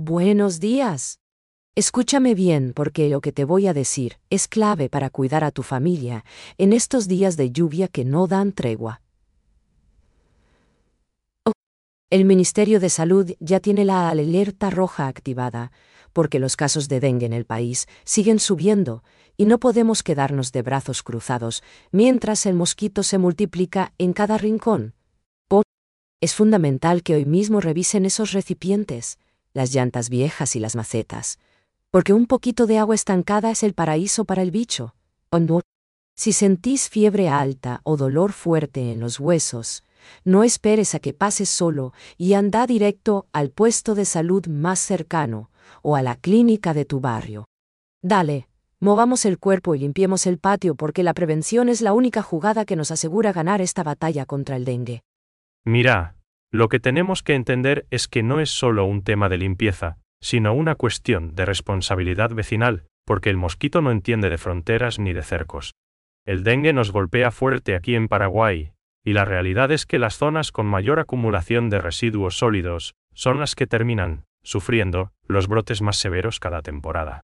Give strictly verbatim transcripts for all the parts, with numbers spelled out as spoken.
Buenos días. Escúchame bien porque lo que te voy a decir es clave para cuidar a tu familia en estos días de lluvia que no dan tregua. Oh, el Ministerio de Salud ya tiene la alerta roja activada porque los casos de dengue en el país siguen subiendo y no podemos quedarnos de brazos cruzados mientras el mosquito se multiplica en cada rincón. Oh, es fundamental que hoy mismo revisen esos recipientes, las llantas viejas y las macetas, porque un poquito de agua estancada es el paraíso para el bicho. Oh, no. Si sentís fiebre alta o dolor fuerte en los huesos, no esperes a que pases solo y anda directo al puesto de salud más cercano o a la clínica de tu barrio. Dale, movamos el cuerpo y limpiemos el patio porque la prevención es la única jugada que nos asegura ganar esta batalla contra el dengue. Mira, lo que tenemos que entender es que no es solo un tema de limpieza, sino una cuestión de responsabilidad vecinal, porque el mosquito no entiende de fronteras ni de cercos. El dengue nos golpea fuerte aquí en Paraguay, y la realidad es que las zonas con mayor acumulación de residuos sólidos son las que terminan sufriendo los brotes más severos cada temporada.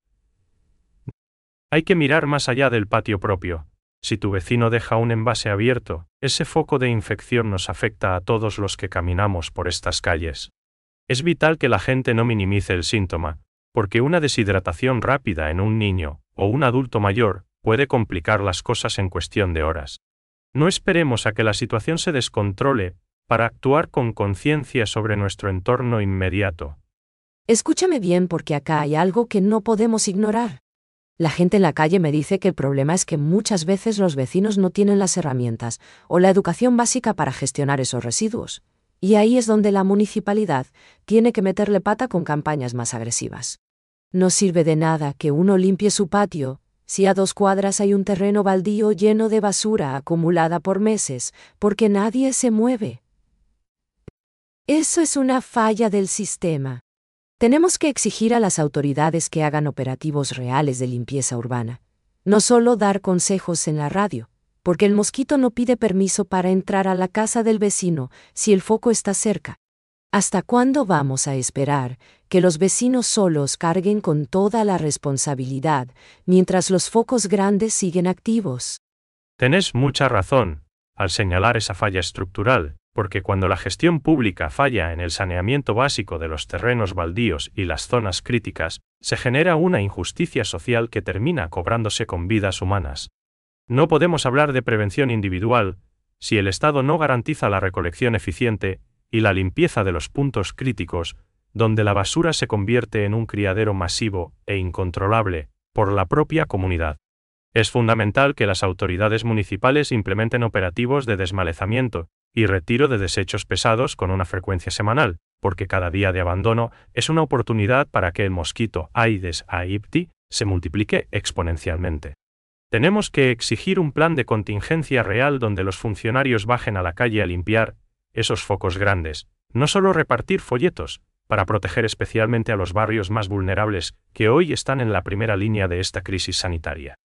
Hay que mirar más allá del patio propio. Si tu vecino deja un envase abierto, ese foco de infección nos afecta a todos los que caminamos por estas calles. Es vital que la gente no minimice el síntoma, porque una deshidratación rápida en un niño o un adulto mayor puede complicar las cosas en cuestión de horas. No esperemos a que la situación se descontrole para actuar con conciencia sobre nuestro entorno inmediato. Escúchame bien porque acá hay algo que no podemos ignorar. La gente en la calle me dice que el problema es que muchas veces los vecinos no tienen las herramientas o la educación básica para gestionar esos residuos. Y ahí es donde la municipalidad tiene que meterle pata con campañas más agresivas. No sirve de nada que uno limpie su patio si a dos cuadras hay un terreno baldío lleno de basura acumulada por meses, porque nadie se mueve. Eso es una falla del sistema. Tenemos que exigir a las autoridades que hagan operativos reales de limpieza urbana, no solo dar consejos en la radio, porque el mosquito no pide permiso para entrar a la casa del vecino si el foco está cerca. ¿Hasta cuándo vamos a esperar que los vecinos solos carguen con toda la responsabilidad mientras los focos grandes siguen activos? Tenés mucha razón al señalar esa falla estructural, porque cuando la gestión pública falla en el saneamiento básico de los terrenos baldíos y las zonas críticas, se genera una injusticia social que termina cobrándose con vidas humanas. No podemos hablar de prevención individual si el Estado no garantiza la recolección eficiente y la limpieza de los puntos críticos, donde la basura se convierte en un criadero masivo e incontrolable por la propia comunidad. Es fundamental que las autoridades municipales implementen operativos de desmalezamiento y retiro de desechos pesados con una frecuencia semanal, porque cada día de abandono es una oportunidad para que el mosquito Aedes aegypti se multiplique exponencialmente. Tenemos que exigir un plan de contingencia real donde los funcionarios bajen a la calle a limpiar esos focos grandes, no solo repartir folletos, para proteger especialmente a los barrios más vulnerables que hoy están en la primera línea de esta crisis sanitaria.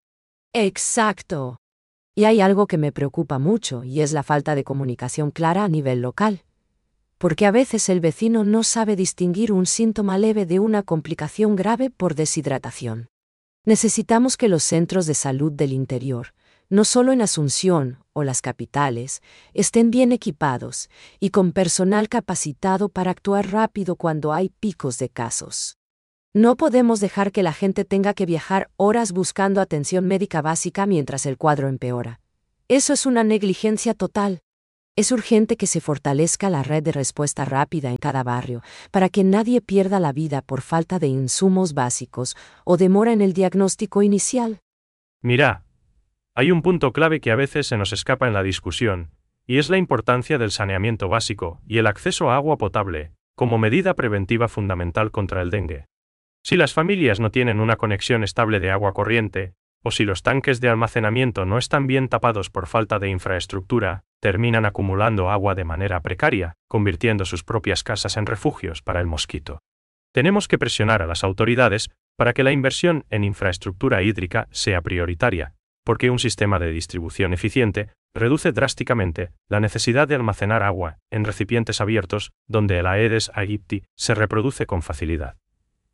Exacto. Y hay algo que me preocupa mucho y es la falta de comunicación clara a nivel local. Porque a veces el vecino no sabe distinguir un síntoma leve de una complicación grave por deshidratación. Necesitamos que los centros de salud del interior, no solo en Asunción o las capitales, estén bien equipados y con personal capacitado para actuar rápido cuando hay picos de casos. No podemos dejar que la gente tenga que viajar horas buscando atención médica básica mientras el cuadro empeora. Eso es una negligencia total. Es urgente que se fortalezca la red de respuesta rápida en cada barrio, para que nadie pierda la vida por falta de insumos básicos o demora en el diagnóstico inicial. Mira, hay un punto clave que a veces se nos escapa en la discusión, y es la importancia del saneamiento básico y el acceso a agua potable, como medida preventiva fundamental contra el dengue. Si las familias no tienen una conexión estable de agua corriente, o si los tanques de almacenamiento no están bien tapados por falta de infraestructura, terminan acumulando agua de manera precaria, convirtiendo sus propias casas en refugios para el mosquito. Tenemos que presionar a las autoridades para que la inversión en infraestructura hídrica sea prioritaria, porque un sistema de distribución eficiente reduce drásticamente la necesidad de almacenar agua en recipientes abiertos donde el Aedes aegypti se reproduce con facilidad.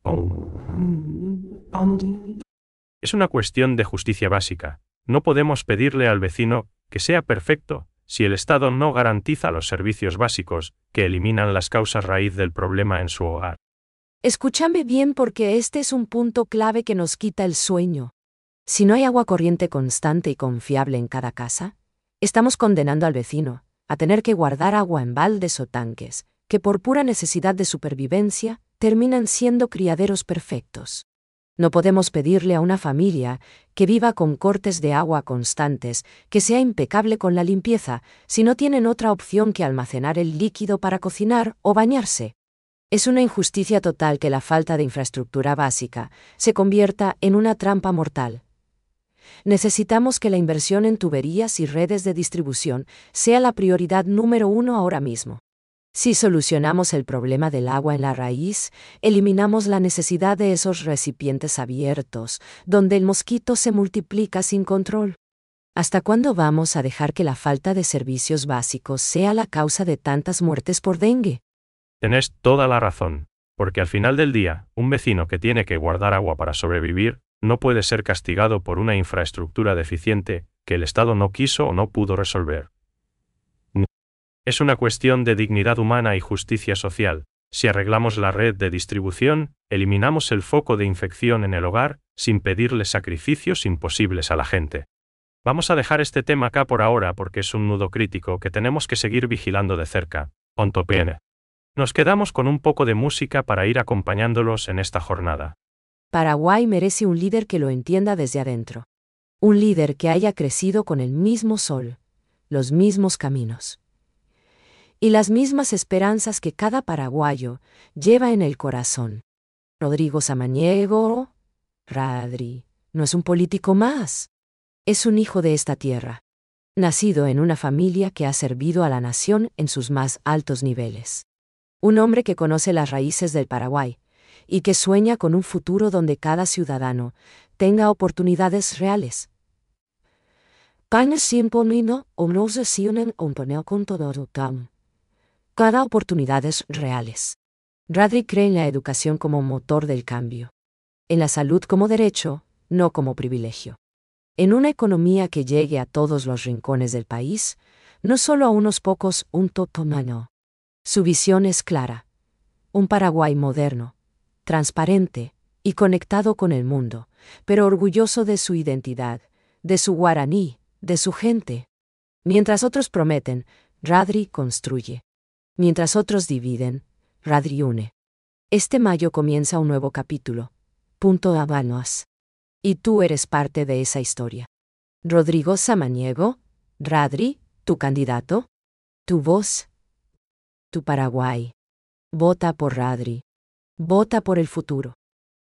Es una cuestión de justicia básica. No podemos pedirle al vecino que sea perfecto si el Estado no garantiza los servicios básicos que eliminan las causas raíz del problema en su hogar. Escúchame bien porque este es un punto clave que nos quita el sueño. Si no hay agua corriente constante y confiable en cada casa, estamos condenando al vecino a tener que guardar agua en baldes o tanques, que por pura necesidad de supervivencia terminan siendo criaderos perfectos. No podemos pedirle a una familia que viva con cortes de agua constantes, que sea impecable con la limpieza, si no tienen otra opción que almacenar el líquido para cocinar o bañarse. Es una injusticia total que la falta de infraestructura básica se convierta en una trampa mortal. Necesitamos que la inversión en tuberías y redes de distribución sea la prioridad número uno ahora mismo. Si solucionamos el problema del agua en la raíz, eliminamos la necesidad de esos recipientes abiertos, donde el mosquito se multiplica sin control. ¿Hasta cuándo vamos a dejar que la falta de servicios básicos sea la causa de tantas muertes por dengue? Tenés toda la razón, porque al final del día, un vecino que tiene que guardar agua para sobrevivir no puede ser castigado por una infraestructura deficiente que el Estado no quiso o no pudo resolver. Es una cuestión de dignidad humana y justicia social. Si arreglamos la red de distribución, eliminamos el foco de infección en el hogar, sin pedirle sacrificios imposibles a la gente. Vamos a dejar este tema acá por ahora porque es un nudo crítico que tenemos que seguir vigilando de cerca. Ontopene. Nos quedamos con un poco de música para ir acompañándolos en esta jornada. Paraguay merece un líder que lo entienda desde adentro. Un líder que haya crecido con el mismo sol, los mismos caminos y las mismas esperanzas que cada paraguayo lleva en el corazón. Rodrigo Samaniego, Radri, no es un político más. Es un hijo de esta tierra, nacido en una familia que ha servido a la nación en sus más altos niveles. Un hombre que conoce las raíces del Paraguay y que sueña con un futuro donde cada ciudadano tenga oportunidades reales. Cada oportunidades reales. Radri cree en la educación como motor del cambio. En la salud como derecho, no como privilegio. En una economía que llegue a todos los rincones del país, no solo a unos pocos, un totomano. Su visión es clara. Un Paraguay moderno, transparente y conectado con el mundo, pero orgulloso de su identidad, de su guaraní, de su gente. Mientras otros prometen, Radri construye. Mientras otros dividen, Radri une. Este mayo comienza un nuevo capítulo. Punto Habanos. Y tú eres parte de esa historia. Rodrigo Samaniego, Radri, tu candidato, tu voz, tu Paraguay. Vota por Radri. Vota por el futuro.